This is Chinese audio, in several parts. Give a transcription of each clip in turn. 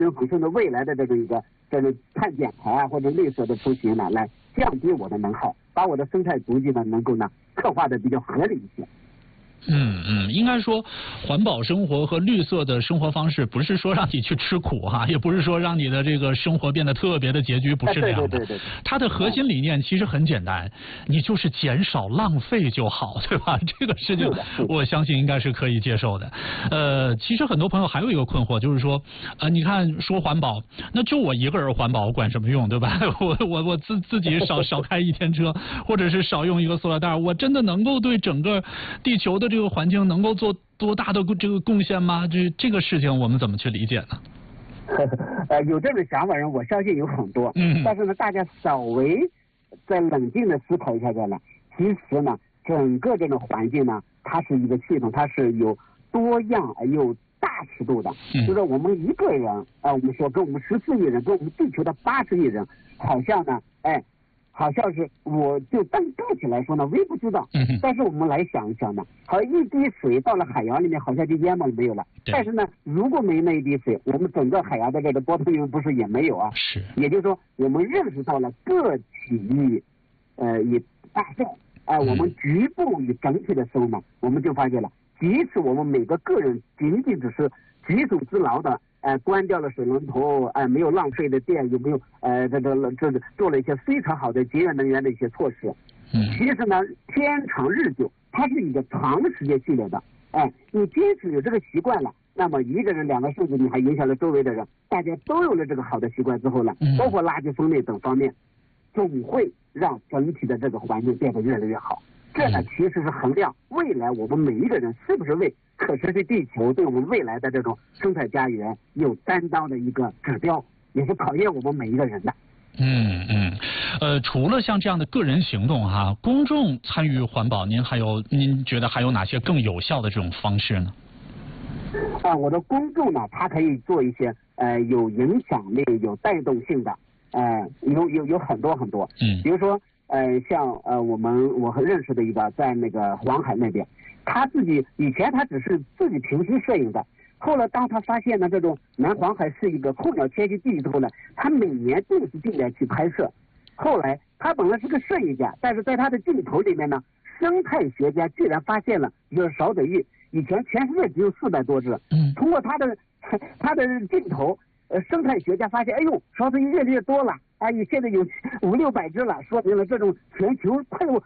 人本身的未来的这种碳减排啊或者绿色的出行呢，来降低我的能耗，把我的生态足迹呢能够呢刻画的比较合理一些。 应该说，环保生活和绿色的生活方式，不是说让你去吃苦哈，也不是说让你的这个生活变得特别的拮据，不是这样的。 对。 它的核心理念其实很简单，你就是减少浪费就好，对吧？这个事情我相信应该是可以接受的。其实很多朋友还有一个困惑，就是说，你看说环保，那就我一个人环保，我管什么用，对吧？我自己少开一天车，或者是少用一个塑料袋，我真的能够对整个地球的这个环境能够做多大的这个贡献吗？这个事情我们怎么去理解呢？ 有这种想法人，我相信有很多。但是呢，大家稍微再冷静的思考一下呢，其实呢，整个这种环境呢，它是一个系统，它是有多样而又大尺度的。就是我们一个人我们说跟我们14亿人，跟我们地球的80亿人，好像呢，好像是我就单个体来说呢，微不足道。但是我们来想一想呢，好一滴水到了海洋里面，好像就淹没了没有了。但是呢，如果没那一滴水，我们整个海洋的这个波动域不是也没有啊？ 是。 也就是说，我们认识到了个体与大众，我们局部与整体的时候呢，我们就发现了，即使我们每个个人仅仅只是举手之劳的。关掉了水龙头，没有浪费的电，有没有这做了一些非常好的节约能源的一些措施。其实呢，天长日久，它是一个长时间积累的。你坚持有这个习惯了，那么一个人2个甚至你还影响了周围的人，大家都有了这个好的习惯之后呢，包括垃圾分类等方面，总会让整体的这个环境变得越来越好。这呢，其实是衡量未来我们每一个人是不是为可持续地球对我们未来的这种生态家园有担当的一个指标，也是考验我们每一个人的。 除了像这样的个人行动哈，公众参与环保，您觉得还有哪些更有效的这种方式呢？ 我的公众呢，他可以做一些有影响力、有带动性的，有很多很多。比如说像我认识的一个在那个黄海那边，他自己以前他只是自己平时摄影的，后来当他发现呢这种南黄海是一个候鸟迁徙地之后呢，他每年定时定点去拍摄。后来他本来是个摄影家，但是在他的镜头里面呢，生态学家居然发现了就是少嘴鹬，以前全世界只有400多只。通过他的镜头，生态学家发现，哎呦，少嘴鹬越来越多了，现在有500-600只了，说明了这种全球快要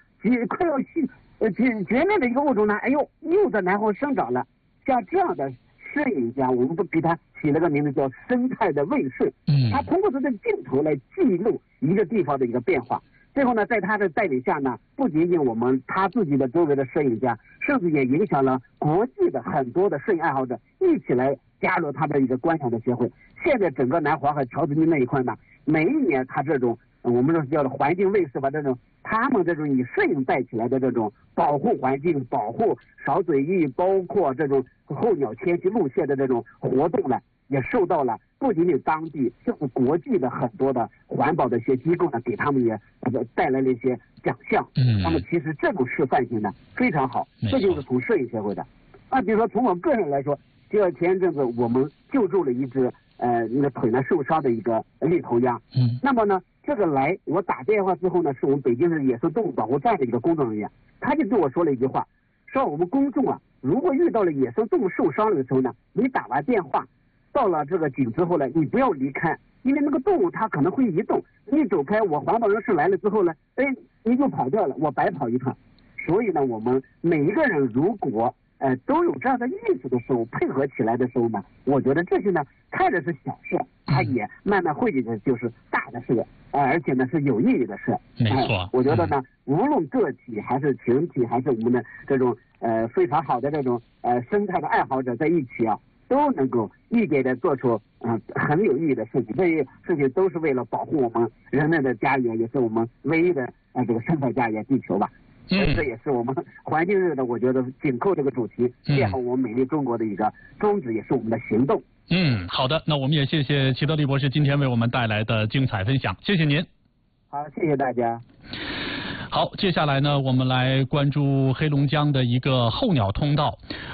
绝灭的一个物种呢，又在南方生长了。像这样的摄影家，我们都给他起了个名字叫生态的卫士。他通过他的镜头来记录一个地方的一个变化。最后呢，在他的带领下呢，不仅仅他自己的周围的摄影家，甚至也影响了国际的很多的摄影爱好者一起来加入他的一个观赏的协会。现在整个南黄海乔治尼那一块呢，每一年他这种我们说叫的环境卫士吧，他们这种以摄影带起来的这种保护环境、保护少嘴鹬，包括这种候鸟迁徙路线的这种活动呢，也受到了不仅仅当地，甚至国际的很多的环保的一些机构呢，给他们也带来了一些奖项。那么其实这种示范性呢非常好，这就是从摄影协会的。比如说从我个人来说，就前一阵子我们救助了一只那个腿呢受伤的一个绿头鸭。那么呢，这个我打电话之后呢，是我们北京市野生动物保护站的一个工作人员，他就对我说了一句话，说我们公众如果遇到了野生动物受伤了的时候呢，你打完电话到了这个井之后呢，你不要离开，因为那个动物它可能会移动，你走开，我环保人士来了之后呢，你就跑掉了，我白跑一趟。所以呢，我们每一个人如果都有这样的意识的时候，配合起来的时候呢，我觉得这些呢看着是小事，它也慢慢汇聚的就是大的事，而且呢是有意义的事。 没错。 我觉得呢，无论个体还是群体，还是我们的这种非常好的这种生态的爱好者在一起都能够一点的做出很有意义的事情。这些事情都是为了保护我们人类的家园，也是我们唯一的这个生态家园地球吧。所以这也是我们环境日的，我觉得紧扣这个主题，建好我们美丽中国的一个宗旨，也是我们的行动。 好的，那我们也谢谢齐德利博士今天为我们带来的精彩分享，谢谢您。 好，谢谢大家。 好，接下来呢，我们来关注黑龙江的一个候鸟通道。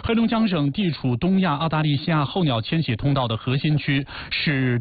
黑龙江省地处东亚澳大利西亚候鸟迁徙通道的核心区，是